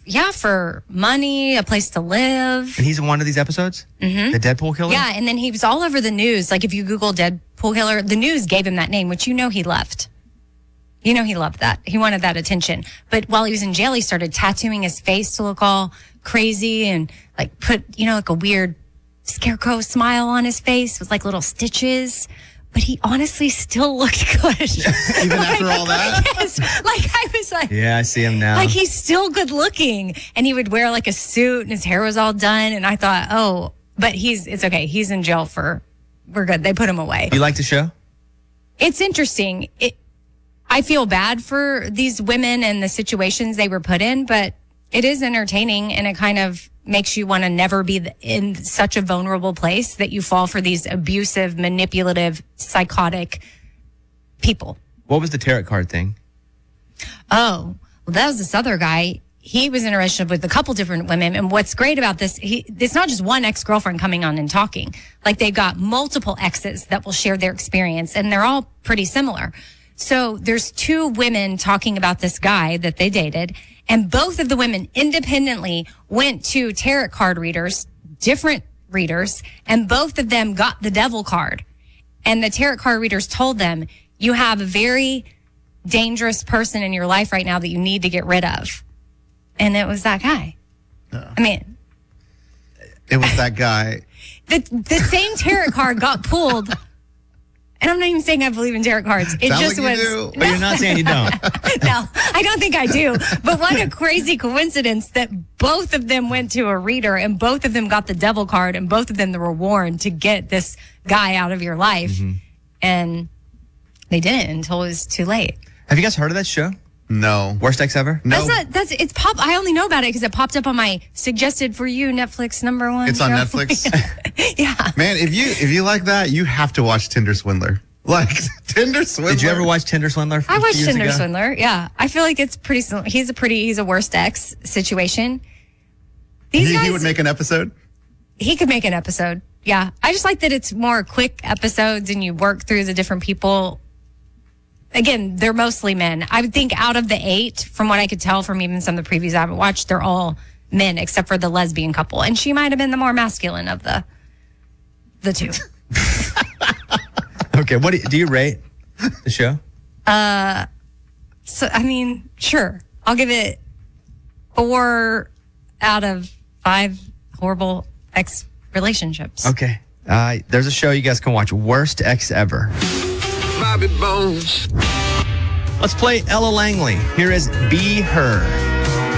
for money, a place to live. And he's in one of these episodes? Mm-hmm. The Deadpool killer? Yeah, and then he was all over the news. Like, if you Google Deadpool killer, the news gave him that name, which he loved. He loved that. He wanted that attention. But while he was in jail, he started tattooing his face to look all crazy and, like, put, like a weird scarecrow smile on his face with, like, little stitches. But he honestly still looked good. Even after all that? Yes. Like, I was like... Yeah, I see him now. Like, he's still good looking. And he would wear, like, a suit and his hair was all done. And I thought, but it's okay. He's in jail we're good. They put him away. You like the show? It's interesting. I feel bad for these women and the situations they were put in, but it is entertaining, and it kind of makes you want to never be in such a vulnerable place that you fall for these abusive, manipulative, psychotic people. What was the tarot card thing? Oh, well, that was this other guy. He was in a relationship with a couple different women. And what's great about this, it's not just one ex-girlfriend coming on and talking. Like, they've got multiple exes that will share their experience, and they're all pretty similar. So there's 2 women talking about this guy that they dated, and both of the women independently went to tarot card readers, different readers, and both of them got the devil card. And the tarot card readers told them, you have a very dangerous person in your life right now that you need to get rid of. And it was that guy. I mean, it was that guy. The same tarot card got pulled. And I'm not even saying I believe in tarot cards. It just was. Do. But you're not saying you don't. No, I don't think I do. But what a crazy coincidence that both of them went to a reader and both of them got the devil card and both of them were warned to get this guy out of your life. Mm-hmm. And they didn't until it was too late. Have you guys heard of that show? No. Worst ex ever? No. I only know about it because it popped up on my suggested for you Netflix #1. It's on Netflix? Yeah. Man, if you like that, you have to watch Tinder Swindler. Like, Tinder Swindler. Did you ever watch Tinder Swindler? I watched Tinder Swindler, yeah. I feel like it's pretty similar. He's a worst ex situation. He would make an episode? He could make an episode, yeah. I just like that it's more quick episodes and you work through the different people. Again, they're mostly men. I would think out of the 8, from what I could tell from even some of the previews I haven't watched, they're all men except for the lesbian couple. And she might have been the more masculine of the 2. Okay, what do you rate the show? So, I mean, sure. I'll give it 4 out of 5 horrible ex relationships. Okay. There's a show you guys can watch, Worst Ex Ever. Bobby Bones. Let's play Ella Langley. Here is Be Her.